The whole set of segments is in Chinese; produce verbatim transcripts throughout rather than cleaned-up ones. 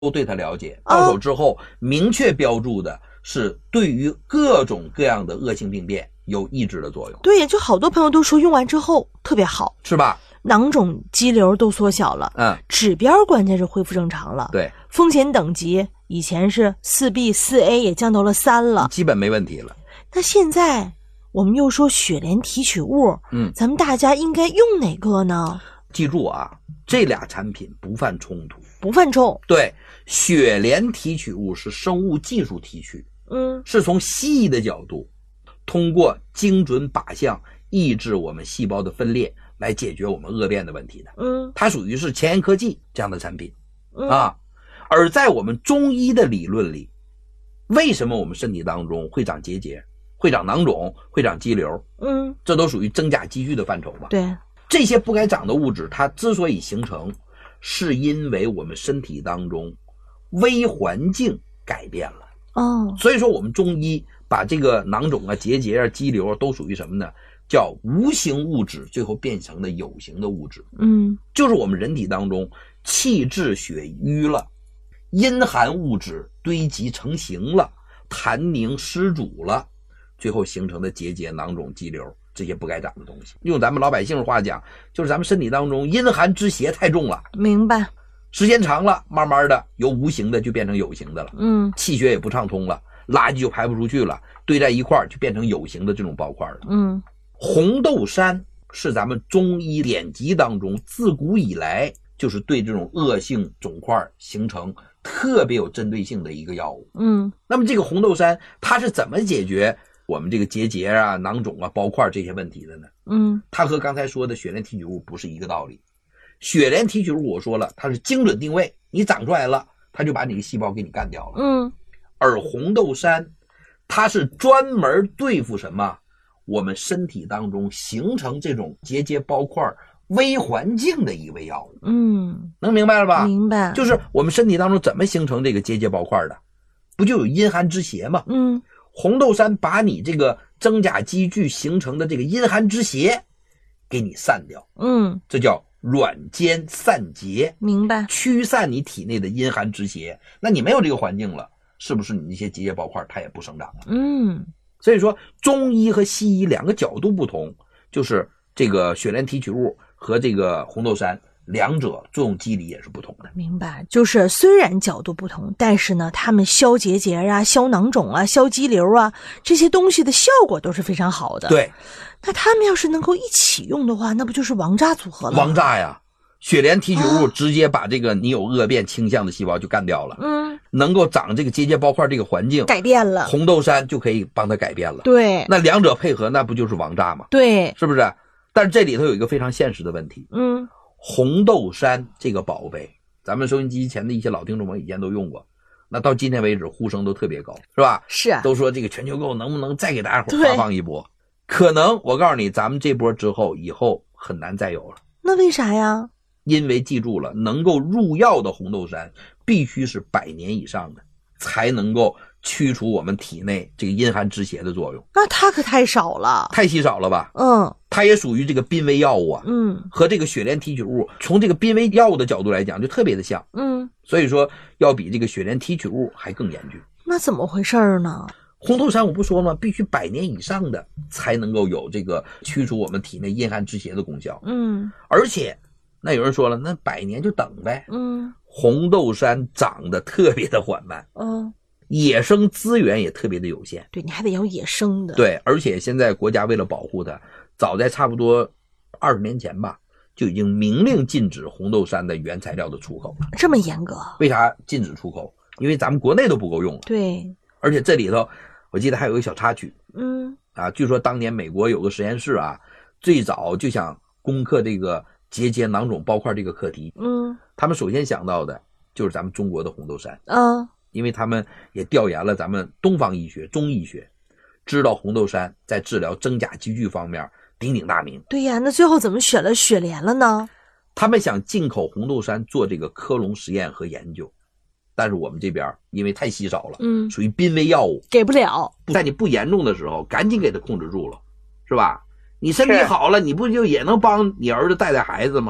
都对它了解，到手之后明确标注的是对于各种各样的恶性病变有抑制的作用。 对，就好多朋友都说用完之后特别好， 是吧？ 囊肿肌瘤都缩小了， 嗯， 指标关键是恢复正常了。 对， 风险等级以前是 四 B 四 A 也降到了三了， 基本没问题了。 那现在我们又说血莲提取物， 嗯， 咱们大家应该用哪个呢？ 记住啊，这俩产品不犯冲突， 不犯冲。 对，血莲提取物是生物技术提取， 嗯， 是从西医的角度，通过精准靶向抑制我们细胞的分裂来解决我们恶变的问题的。 嗯， 它属于是前沿科技这样的产品、 嗯、 啊。而在我们中医的理论里，为什么我们身体当中会长结节，会长囊肿，会长肌瘤？ 嗯， 这都属于真假积聚的范畴吧？ 对， 这些不该长的物质，它之所以形成，是因为我们身体当中微环境改变了。 哦， 所以说我们中医把这个囊肿啊、结节啊、肌瘤啊都属于什么呢？叫无形物质最后变成了有形的物质。 嗯， 就是我们人体当中气滞血瘀了，阴寒物质堆积成形了，痰凝湿阻了，最后形成的结节、囊肿、肌瘤，这些不该长的东西。用咱们老百姓的话讲，就是咱们身体当中阴寒之邪太重了， 明白。 时间长了，慢慢的由无形的就变成有形的了。 嗯， 气血也不畅通了，垃圾就排不出去了，堆在一块儿就变成有形的这种包块了。 嗯， 红豆杉是咱们中医典籍当中自古以来就是对这种恶性肿块形成特别有针对性的一个药物。 嗯， 那么这个红豆杉它是怎么解决我们这个结节啊、囊肿啊、包块这些问题的呢？ 嗯， 它和刚才说的血莲提取物不是一个道理。血莲提取物我说了，它是精准定位，你长出来了，它就把你的细胞给你干掉了。 嗯， 而红豆杉它是专门对付什么？我们身体当中形成这种结节包块微环境的一味药物。 嗯， 能明白了吧？ 明白。 就是我们身体当中怎么形成这个结节包块的？不就有阴寒之邪吗？ 嗯， 红豆杉把你这个真假积聚形成的这个阴寒之邪给你散掉。 嗯， 这叫软坚散结， 明白。 驱散你体内的阴寒之邪。那你没有这个环境了，是不是你那些结节包块它也不生长了？ 嗯， 所以说中医和西医两个角度不同，就是这个血莲提取物和这个红豆杉两者作用机理也是不同的。 明白，就是虽然角度不同，但是呢，他们消结节啊、消囊肿啊、消肌瘤啊，这些东西的效果都是非常好的。 对， 那他们要是能够一起用的话，那不就是王炸组合了？ 王炸呀！血莲提取物直接把这个你有恶变倾向的细胞就干掉了。 嗯， 能够长这个结节包块这个环境改变了， 红豆杉就可以帮它改变了。 对， 那两者配合，那不就是王炸吗？ 对， 是不是？但是这里头有一个非常现实的问题。 嗯， 红豆杉这个宝贝，咱们收音机前的一些老听众们以前都用过，那到今天为止呼声都特别高，是吧？ 是啊， 都说这个全球购能不能再给大家伙发放一波？可能我告诉你，咱们这波之后以后很难再有了。 那为啥呀？ 因为记住了，能够入药的红豆杉必须是百年以上的，才能够驱除我们体内这个阴寒之邪的作用。 那它可太少了， 太稀少了吧？ 嗯， 它也属于这个濒危药物啊。 嗯， 和这个血莲提取物从这个濒危药物的角度来讲就特别的像。 嗯， 所以说要比这个血莲提取物还更严峻。 那怎么回事呢？ 红豆杉我不说吗？必须百年以上的才能够有这个驱除我们体内阴寒之邪的功效。 嗯， 而且那有人说了，那百年就等呗。 嗯， 红豆杉长得特别的缓慢， 嗯， 野生资源也特别的有限。 对，你还得要野生的。 对，而且现在国家为了保护它，早在差不多二十年前吧，就已经明令禁止红豆杉的原材料的出口了。 这么严格？ 为啥禁止出口？因为咱们国内都不够用了。 对， 而且这里头我记得还有一个小插曲。 嗯， 啊，据说当年美国有个实验室啊，最早就想攻克这个结节囊肿包块这个课题。 嗯， 他们首先想到的就是咱们中国的红豆杉。 嗯， 因为他们也调研了咱们东方医学、中医学，知道红豆杉在治疗真假积聚方面鼎鼎大名。 对呀，那最后怎么选了血莲了呢？ 他们想进口红豆杉做这个科隆实验和研究，但是我们这边因为太稀少了， 嗯， 属于濒危药物， 给不了。 在你不严重的时候赶紧给它控制住了，是吧？你身体好了，你不就也能帮你儿子带带孩子吗？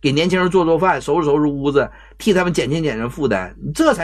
给年轻人做做饭，收拾收拾屋子，替他们减轻减轻负担，这才